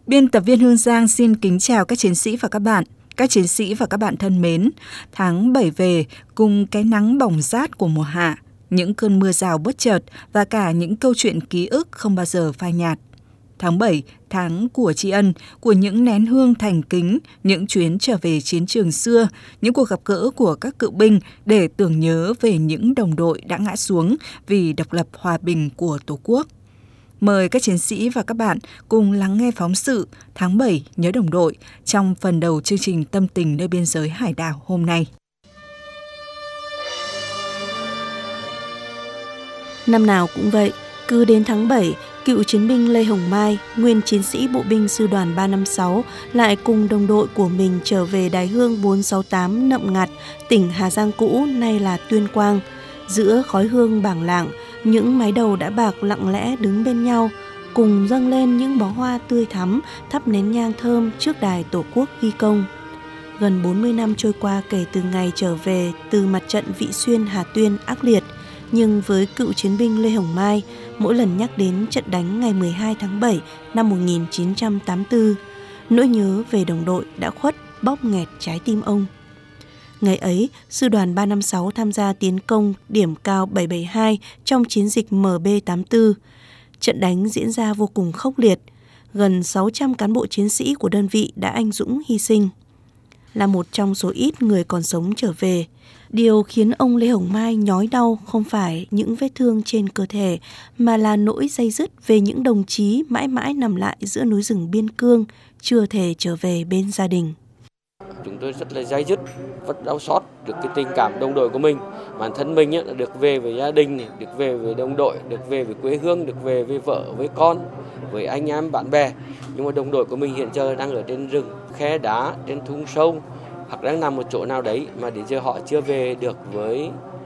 Biên tập viên Hương Giang xin kính chào các chiến sĩ và các bạn. Các chiến sĩ và các bạn thân mến, tháng 7 về cùng cái nắng bỏng rát của mùa hạ, những cơn mưa rào bất chợt và cả những câu chuyện ký ức không bao giờ phai nhạt. Tháng 7, tháng của tri ân, của những nén hương thành kính, những chuyến trở về chiến trường xưa, những cuộc gặp gỡ của các cựu binh để tưởng nhớ về những đồng đội đã ngã xuống vì độc lập hòa bình của Tổ quốc. Mời các chiến sĩ và các bạn cùng lắng nghe phóng sự Tháng 7 nhớ đồng đội trong phần đầu chương trình Tâm tình nơi biên giới hải đảo hôm nay. Năm nào cũng vậy, cứ đến tháng 7, cựu chiến binh Lê Hồng Mai, nguyên chiến sĩ bộ binh sư đoàn 356, lại cùng đồng đội của mình trở về đài hương 468 Nậm Ngặt, tỉnh Hà Giang cũ, nay là Tuyên Quang. Giữa khói hương bảng lạng, những mái đầu đã bạc lặng lẽ đứng bên nhau, cùng dâng lên những bó hoa tươi thắm, thắp nén nhang thơm trước đài Tổ quốc ghi công. Gần 40 năm trôi qua kể từ ngày trở về từ mặt trận Vị Xuyên Hà Tuyên ác liệt, nhưng với cựu chiến binh Lê Hồng Mai, mỗi lần nhắc đến trận đánh ngày 12 tháng 7 năm 1984, nỗi nhớ về đồng đội đã khuất bóp nghẹt trái tim ông. Ngày ấy, sư đoàn 356 tham gia tiến công điểm cao 772 trong chiến dịch MB84. Trận đánh diễn ra vô cùng khốc liệt, gần 600 cán bộ chiến sĩ của đơn vị đã anh dũng hy sinh. Là một trong số ít người còn sống trở về, điều khiến ông Lê Hồng Mai nhói đau không phải những vết thương trên cơ thể, mà là nỗi day dứt về những đồng chí mãi mãi nằm lại giữa núi rừng biên cương, chưa thể trở về bên gia đình. Chúng tôi rất là day dứt, rất đau xót được cái tình cảm đồng đội của mình. Bản thân mình được về với gia đình, được về với đồng đội, được về với quê hương, được về với vợ, với con, với anh em, bạn bè. Nhưng mà đồng đội của mình hiện giờ đang ở trên rừng, khe đá, trên thung sâu, hoặc đang nằm một chỗ nào đấy mà đến giờ họ chưa về được với